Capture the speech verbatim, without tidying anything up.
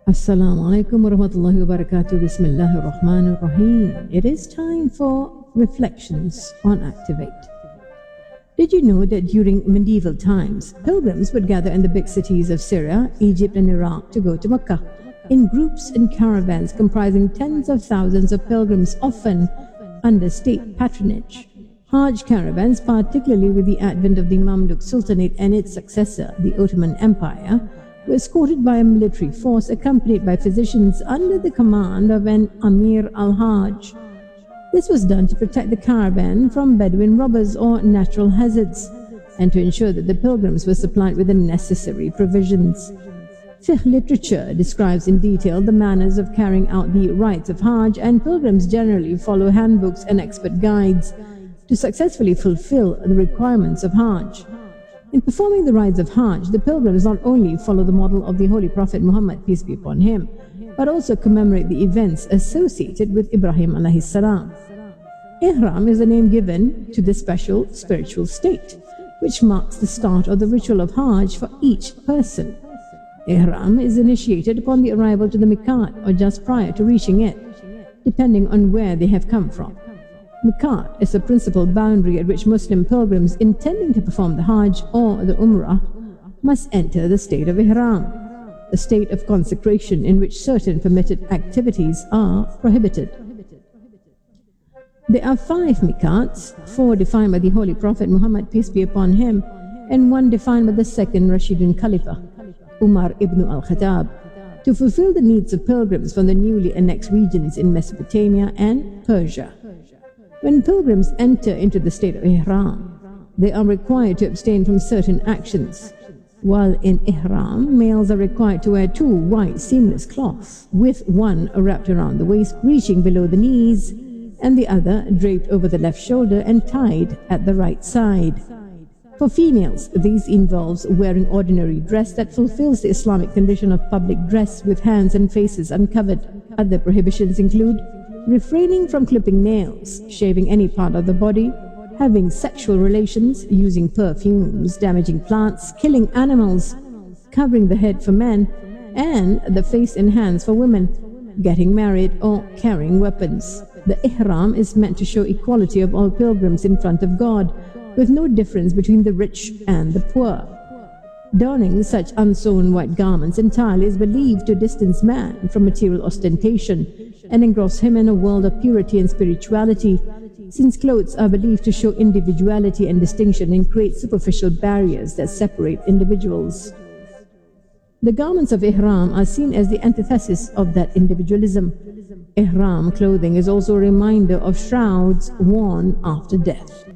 Assalamu alaikum wa rahmatullahi wa barakatuh. Bismillahir Rahmanir Rahim. It is time for reflections on Activate. Did you know that during medieval times, pilgrims would gather in the big cities of Syria, Egypt, and Iraq to go to Mecca in groups and caravans comprising tens of thousands of pilgrims, often under state patronage? Hajj caravans, particularly with the advent of the Mamluk Sultanate and its successor, the Ottoman Empire, were escorted by a military force accompanied by physicians under the command of an Amir al-Hajj. This was done to protect the caravan from Bedouin robbers or natural hazards, and to ensure that the pilgrims were supplied with the necessary provisions. Fiqh literature describes in detail the manners of carrying out the rites of Hajj, and pilgrims generally follow handbooks and expert guides to successfully fulfill the requirements of Hajj. In performing the rites of Hajj, the pilgrims not only follow the model of the Holy Prophet Muhammad, peace be upon him, but also commemorate the events associated with Ibrahim alayhi salam. Ihram is the name given to this special spiritual state, which marks the start of the ritual of Hajj for each person. Ihram is initiated upon the arrival to the Miqat, or just prior to reaching it, depending on where they have come from. Miqat is the principal boundary at which Muslim pilgrims intending to perform the Hajj or the Umrah must enter the state of Ihram, the state of consecration in which certain permitted activities are prohibited. There are five Miqats, four defined by the Holy Prophet Muhammad, peace be upon him, and one defined by the second Rashidun Khalifa, Umar ibn al-Khattab, to fulfill the needs of pilgrims from the newly annexed regions in Mesopotamia and Persia. When pilgrims enter into the state of Ihram, they are required to abstain from certain actions. While in Ihram, males are required to wear two white seamless cloths, with one wrapped around the waist, reaching below the knees, and the other draped over the left shoulder and tied at the right side. For females, these involves wearing ordinary dress that fulfills the Islamic condition of public dress with hands and faces uncovered. Other prohibitions include refraining from clipping nails, shaving any part of the body, having sexual relations, using perfumes, damaging plants, killing animals, covering the head for men, and the face and hands for women, getting married, or carrying weapons. The Ihram is meant to show equality of all pilgrims in front of God, with no difference between the rich and the poor. Donning such unsewn white garments entirely is believed to distance man from material ostentation and engross him in a world of purity and spirituality, since clothes are believed to show individuality and distinction and create superficial barriers that separate individuals. The garments of Ihram are seen as the antithesis of that individualism. Ihram clothing is also a reminder of shrouds worn after death.